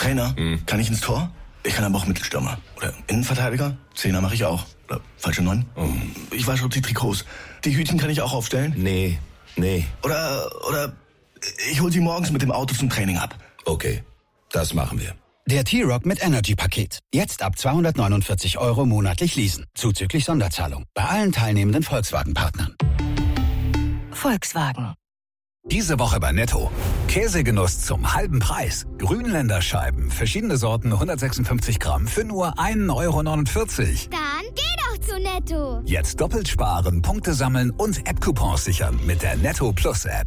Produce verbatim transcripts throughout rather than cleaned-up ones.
Trainer, hm. kann ich ins Tor? Ich kann aber auch Mittelstürmer. Oder Innenverteidiger? Zehner mache ich auch. Oder falsche Neun? Oh. Ich wasche die Trikots. Die Hütchen kann ich auch aufstellen? Nee, nee. Oder, oder ich hol sie morgens mit dem Auto zum Training ab. Okay, das machen wir. Der T-Rock mit Energy-Paket. Jetzt ab zweihundertneunundvierzig Euro monatlich leasen. Zuzüglich Sonderzahlung. Bei allen teilnehmenden Volkswagen-Partnern. Volkswagen. Diese Woche bei Netto. Käsegenuss zum halben Preis. Grünländerscheiben, verschiedene Sorten, hundertsechsundfünfzig Gramm für nur ein Euro neunundvierzig. Dann geh doch zu Netto. Jetzt doppelt sparen, Punkte sammeln und App-Coupons sichern mit der Netto Plus App.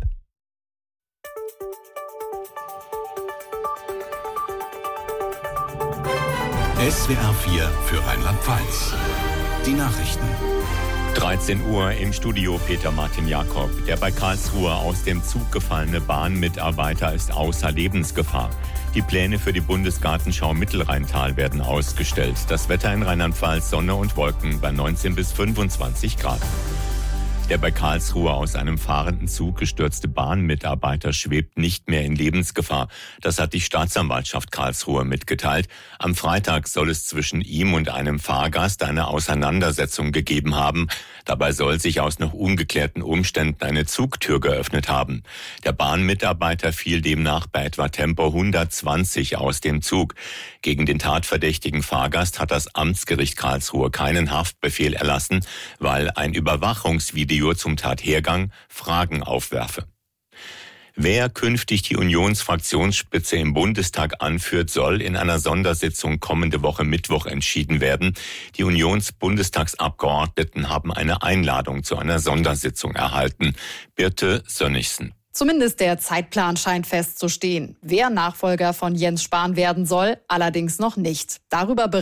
S W R vier für Rheinland-Pfalz. Die Nachrichten. dreizehn Uhr im Studio Peter Martin Jakob. Der bei Karlsruhe aus dem Zug gefallene Bahnmitarbeiter ist außer Lebensgefahr. Die Pläne für die Bundesgartenschau Mittelrheintal werden ausgestellt. Das Wetter in Rheinland-Pfalz, Sonne und Wolken bei neunzehn bis fünfundzwanzig Grad. Der bei Karlsruhe aus einem fahrenden Zug gestürzte Bahnmitarbeiter schwebt nicht mehr in Lebensgefahr. Das hat die Staatsanwaltschaft Karlsruhe mitgeteilt. Am Freitag soll es zwischen ihm und einem Fahrgast eine Auseinandersetzung gegeben haben. Dabei soll sich aus noch ungeklärten Umständen eine Zugtür geöffnet haben. Der Bahnmitarbeiter fiel demnach bei etwa Tempo hundertzwanzig aus dem Zug. Gegen den tatverdächtigen Fahrgast hat das Amtsgericht Karlsruhe keinen Haftbefehl erlassen, weil ein Überwachungsvideo zum Tathergang Fragen aufwerfe. Wer künftig die Unionsfraktionsspitze im Bundestag anführt, soll in einer Sondersitzung kommende Woche Mittwoch entschieden werden. Die Unionsbundestagsabgeordneten haben eine Einladung zu einer Sondersitzung erhalten. Birte Sönnigsen. Zumindest der Zeitplan scheint festzustehen. Wer Nachfolger von Jens Spahn werden soll, allerdings noch nicht. Darüber